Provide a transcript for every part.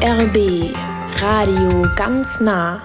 RBB Radio ganz nah.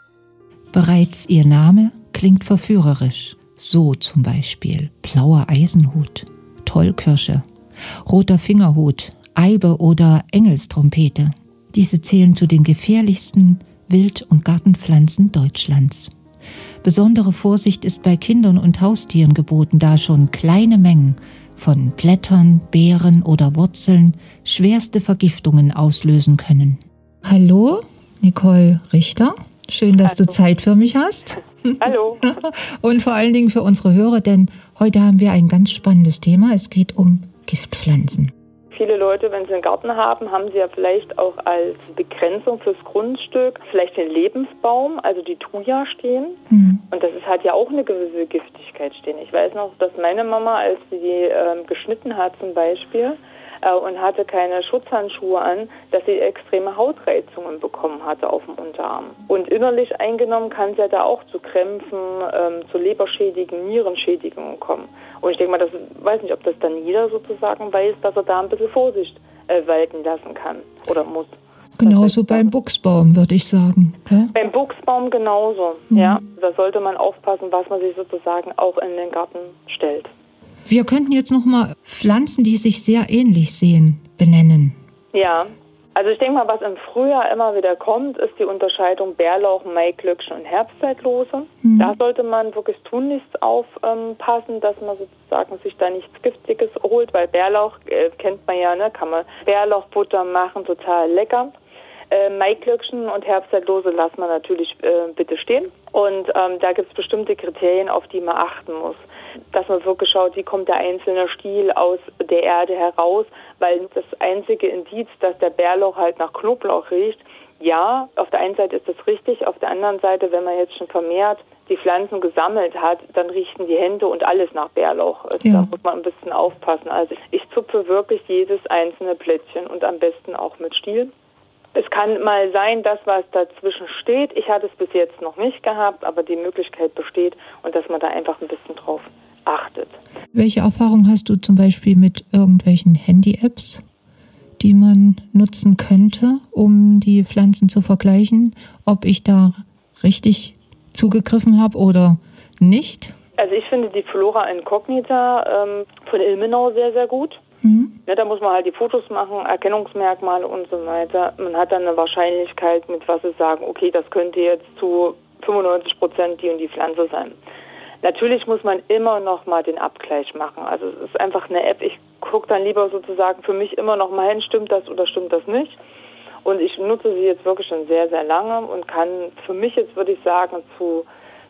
Bereits ihr Name klingt verführerisch. So zum Beispiel blauer Eisenhut, Tollkirsche, roter Fingerhut, Eibe oder Engelstrompete. Diese zählen zu den gefährlichsten Wild- und Gartenpflanzen Deutschlands. Besondere Vorsicht ist bei Kindern und Haustieren geboten, da schon kleine Mengen von Blättern, Beeren oder Wurzeln schwerste Vergiftungen auslösen können. Hallo, Nicole Richter. Schön, dass du Zeit für mich hast. Hallo. Und vor allen Dingen für unsere Hörer, denn heute haben wir ein ganz spannendes Thema. Es geht um Giftpflanzen. Viele Leute, wenn sie einen Garten haben, haben sie ja vielleicht auch als Begrenzung fürs Grundstück vielleicht den Lebensbaum, also die Thuja stehen. Und das hat ja auch eine gewisse Giftigkeit stehen. Ich weiß noch, dass meine Mama, als sie geschnitten hat zum Beispiel und hatte keine Schutzhandschuhe an, dass sie extreme Hautreizungen bekommen hatte auf dem Unterarm. Und innerlich eingenommen kann es ja da auch zu Krämpfen, zu Leberschädigungen, Nierenschädigungen kommen. Und ich denke mal, weiß nicht, ob das dann jeder sozusagen weiß, dass er da ein bisschen Vorsicht walten lassen kann oder muss. Genauso beim Buchsbaum, würde ich sagen. Ja? Beim Buchsbaum genauso, ja. Da sollte man aufpassen, was man sich sozusagen auch in den Garten stellt. Wir könnten jetzt nochmal Pflanzen, die sich sehr ähnlich sehen, benennen. Ja, also ich denke mal, was im Frühjahr immer wieder kommt, ist die Unterscheidung Bärlauch, Maiglöckchen und Herbstzeitlose. Da sollte man wirklich tunlichst aufpassen, dass man sozusagen sich da nichts Giftiges holt, weil Bärlauch, kennt man ja, ne, kann man Bärlauchbutter machen, total lecker. Maiglöckchen und Herbstzeitlose lassen wir natürlich bitte stehen. Und da gibt es bestimmte Kriterien, auf die man achten muss. Dass man wirklich schaut, wie kommt der einzelne Stiel aus der Erde heraus, weil das einzige Indiz, dass der Bärlauch halt nach Knoblauch riecht, ja, auf der einen Seite ist das richtig, auf der anderen Seite, wenn man jetzt schon vermehrt die Pflanzen gesammelt hat, dann riechen die Hände und alles nach Bärlauch. Also da muss man ein bisschen aufpassen. Also ich zupfe wirklich jedes einzelne Blättchen und am besten auch mit Stiel. Es kann mal sein, dass was dazwischen steht. Ich hatte es bis jetzt noch nicht gehabt, aber die Möglichkeit besteht und dass man da einfach ein bisschen drauf achtet. Welche Erfahrung hast du zum Beispiel mit irgendwelchen Handy-Apps, die man nutzen könnte, um die Pflanzen zu vergleichen, ob ich da richtig zugegriffen habe oder nicht? Also ich finde die Flora Incognita von Ilmenau sehr, sehr gut. Ja, da muss man halt die Fotos machen, Erkennungsmerkmale und so weiter. Man hat dann eine Wahrscheinlichkeit, mit was sie sagen, okay, das könnte jetzt zu 95% die und die Pflanze sein. Natürlich muss man immer noch mal den Abgleich machen. Also es ist einfach eine App, ich gucke dann lieber sozusagen für mich immer noch mal hin, stimmt das oder stimmt das nicht. Und ich nutze sie jetzt wirklich schon sehr, sehr lange und kann für mich jetzt, würde ich sagen, zu,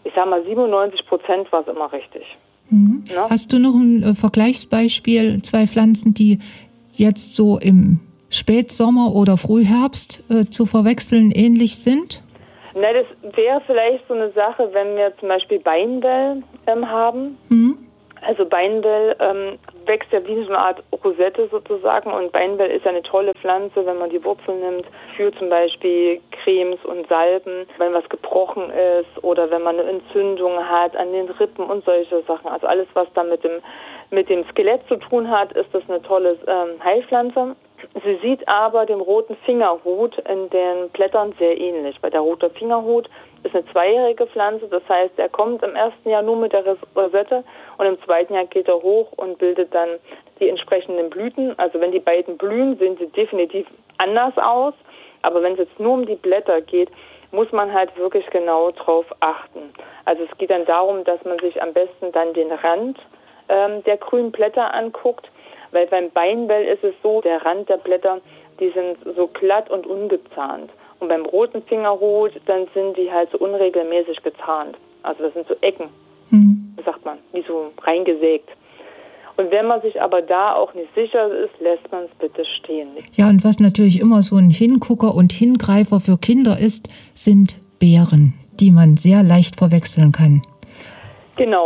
97% war es immer richtig. Ja? Hast du noch ein Vergleichsbeispiel, 2 Pflanzen, die jetzt so im Spätsommer oder Frühherbst zu verwechseln ähnlich sind? Na, das wäre vielleicht so eine Sache, wenn wir zum Beispiel Beinbell haben. Also Beinbell wächst ja wie so eine Art Rosette sozusagen und Beinbell ist ja eine tolle Pflanze, wenn man die Wurzeln nimmt, für zum Beispiel Cremes und Salben, wenn was gebrochen ist oder wenn man eine Entzündung hat an den Rippen und solche Sachen. Also alles, was da mit dem Skelett zu tun hat, ist das eine tolle Heilpflanze. Sie sieht aber dem roten Fingerhut in den Blättern sehr ähnlich, weil der rote Fingerhut ist eine zweijährige Pflanze, das heißt, er kommt im ersten Jahr nur mit der Rosette und im zweiten Jahr geht er hoch und bildet dann die entsprechenden Blüten. Also wenn die beiden blühen, sehen sie definitiv anders aus, aber wenn es jetzt nur um die Blätter geht, muss man halt wirklich genau drauf achten. Also es geht dann darum, dass man sich am besten dann den Rand der grünen Blätter anguckt, weil beim Beinbell ist es so, der Rand der Blätter, die sind so glatt und ungezahnt. Und beim roten Fingerhut, dann sind die halt so unregelmäßig gezahnt. Also das sind so Ecken, sagt man, wie so reingesägt. Und wenn man sich aber da auch nicht sicher ist, lässt man es bitte stehen. Ja, und was natürlich immer so ein Hingucker und Hingreifer für Kinder ist, sind Beeren, die man sehr leicht verwechseln kann. Genau.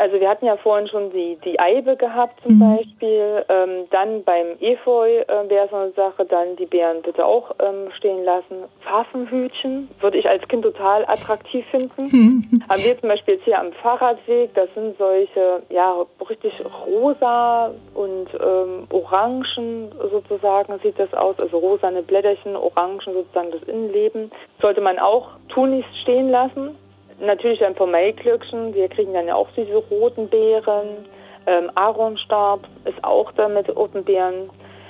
Also wir hatten ja vorhin schon die Eibe gehabt zum Beispiel. Dann beim Efeu wäre so eine Sache, dann die Beeren bitte auch stehen lassen. Pfaffenhütchen würde ich als Kind total attraktiv finden. Haben wir zum Beispiel jetzt hier am Fahrradweg, das sind solche, ja, richtig rosa und orangen sozusagen sieht das aus. Also rosane Blätterchen, orangen sozusagen das Innenleben. Sollte man auch tunlichst stehen lassen. Natürlich ein paar Maiglöckchen, wir kriegen dann ja auch diese roten Beeren. Aaronstab ist auch da mit roten Beeren.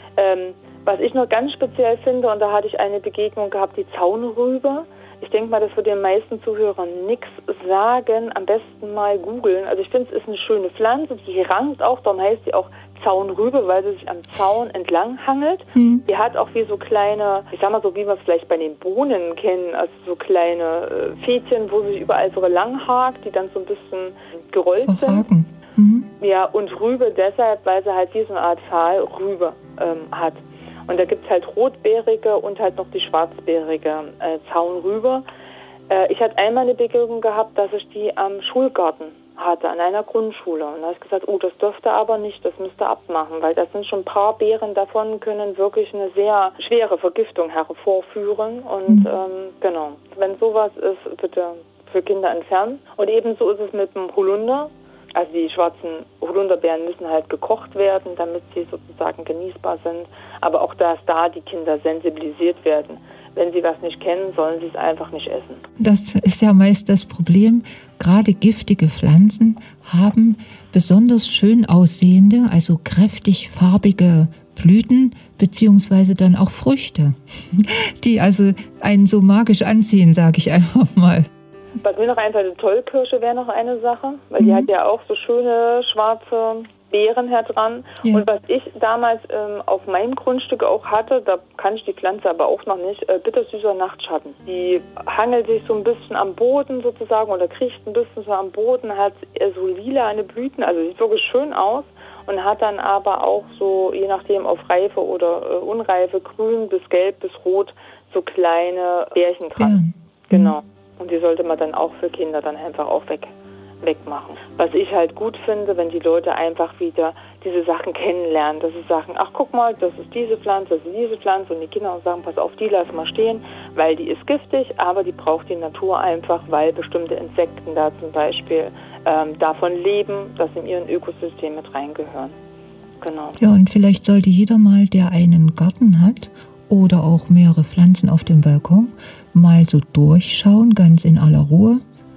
Was ich noch ganz speziell finde, und da hatte ich eine Begegnung gehabt, die Zaunrübe. Ich denke mal, das wird den meisten Zuhörern nichts sagen. Am besten mal googeln. Also ich finde, es ist eine schöne Pflanze, die rankt auch, darum heißt sie auch Zaunrübe, weil sie sich am Zaun entlang hangelt. Die hat auch wie so kleine, ich sag mal so, wie wir es vielleicht bei den Bohnen kennen, also so kleine Fädchen, wo sich überall so lang hakt, die dann so ein bisschen gerollt sind. Ja, und Rübe deshalb, weil sie halt wie so eine Art Pfahlrübe hat. Und da gibt es halt rotbeerige und halt noch die schwarzbeerige Zaunrübe. Ich hatte einmal eine Begegnung gehabt, dass ich die am Schulgarten hatte, an einer Grundschule. Und da habe ich gesagt, oh, das dürfte aber nicht, das müsste abmachen, weil das sind schon ein paar Beeren davon, können wirklich eine sehr schwere Vergiftung hervorführen. Und genau, wenn sowas ist, bitte für Kinder entfernen. Und ebenso ist es mit dem Holunder. Also die schwarzen Holunderbeeren müssen halt gekocht werden, damit sie sozusagen genießbar sind. Aber auch dass da die Kinder sensibilisiert werden. Wenn sie was nicht kennen, sollen sie es einfach nicht essen. Das ist ja meist das Problem. Gerade giftige Pflanzen haben besonders schön aussehende, also kräftig farbige Blüten beziehungsweise dann auch Früchte, die also einen so magisch anziehen, sage ich einfach mal. Was mir noch einfällt, die Tollkirsche wäre noch eine Sache, weil die hat ja auch so schöne schwarze Beeren her dran. Ja. Und was ich damals auf meinem Grundstück auch hatte, da kann ich die Pflanze aber auch noch nicht, bittersüßer Nachtschatten. Die hangelt sich so ein bisschen am Boden sozusagen oder kriecht ein bisschen so am Boden, hat so lila Blüten, also sieht wirklich schön aus und hat dann aber auch so, je nachdem auf Reife oder Unreife, grün bis gelb bis rot, so kleine Bärchen dran. Ja. Genau. Und die sollte man dann auch für Kinder dann einfach auch wegmachen. Was ich halt gut finde, wenn die Leute einfach wieder diese Sachen kennenlernen, dass sie sagen, ach guck mal, das ist diese Pflanze, das ist diese Pflanze und die Kinder auch sagen, pass auf, die lass mal stehen, weil die ist giftig, aber die braucht die Natur einfach, weil bestimmte Insekten da zum Beispiel davon leben, dass in ihren Ökosystem mit reingehören. Genau. Ja, und vielleicht sollte jeder mal, der einen Garten hat oder auch mehrere Pflanzen auf dem Balkon, mal so durchschauen, ganz in aller Ruhe,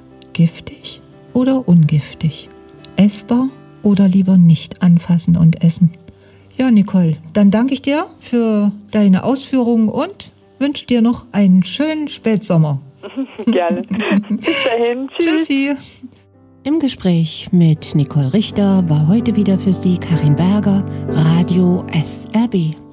giftig oder ungiftig, essbar oder lieber nicht anfassen und essen. Ja, Nicole, dann danke ich dir für deine Ausführungen und wünsche dir noch einen schönen Spätsommer. Gerne. Bis dahin. Tschüss. Tschüssi. Im Gespräch mit Nicole Richter war heute wieder für Sie Karin Berger, Radio SRB.